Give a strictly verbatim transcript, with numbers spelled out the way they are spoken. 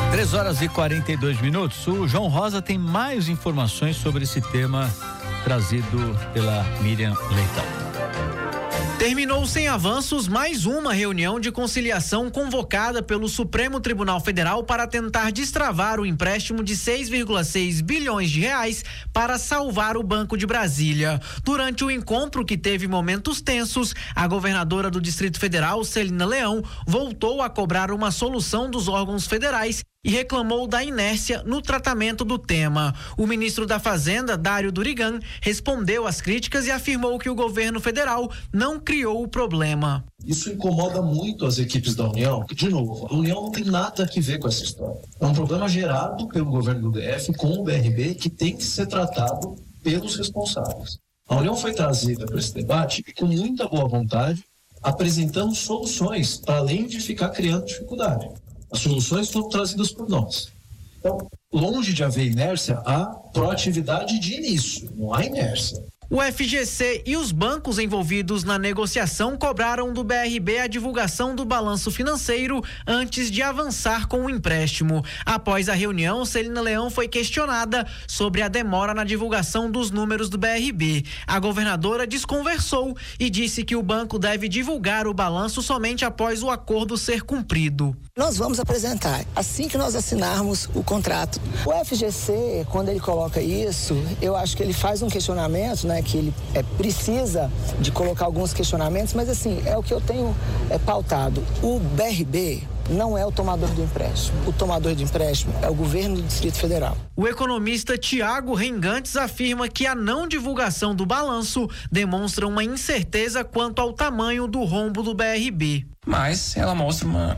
três horas e quarenta e dois minutos. O João Rosa tem mais informações sobre esse tema trazido pela Miriam Leitão. Terminou sem avanços mais uma reunião de conciliação convocada pelo Supremo Tribunal Federal para tentar destravar o empréstimo de seis vírgula seis bilhões de reais para salvar o Banco de Brasília. Durante o encontro, que teve momentos tensos, a governadora do Distrito Federal, Celina Leão, voltou a cobrar uma solução dos órgãos federais e reclamou da inércia no tratamento do tema. O ministro da Fazenda, Dário Durigan, respondeu às críticas e afirmou que o governo federal não criou o problema. Isso incomoda muito as equipes da União, que, de novo, a União não tem nada a ver com essa história. É um problema gerado pelo governo do D F com o B R B que tem que ser tratado pelos responsáveis. A União foi trazida para esse debate e, com muita boa vontade, apresentando soluções para além de ficar criando dificuldade. As soluções foram trazidas por nós. Então, longe de haver inércia, há proatividade de início, não há inércia. O F G C e os bancos envolvidos na negociação cobraram do B R B a divulgação do balanço financeiro antes de avançar com o empréstimo. Após a reunião, Celina Leão foi questionada sobre a demora na divulgação dos números do B R B. A governadora desconversou e disse que o banco deve divulgar o balanço somente após o acordo ser cumprido. Nós vamos apresentar assim que nós assinarmos o contrato. O F G C, quando ele coloca isso, eu acho que ele faz um questionamento, né? Que ele é, precisa de colocar alguns questionamentos, mas assim, é o que eu tenho é, pautado. O B R B não é o tomador do empréstimo. O tomador de empréstimo é o governo do Distrito Federal. O economista Tiago Rengantes afirma que a não divulgação do balanço demonstra uma incerteza quanto ao tamanho do rombo do B R B. Mas ela mostra uma